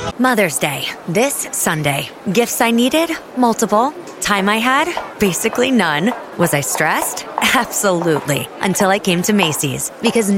Mother's Day, this Sunday. Gifts I needed? Multiple. Time I had? Basically none. Was I stressed? Absolutely. Until I came to Macy's. Because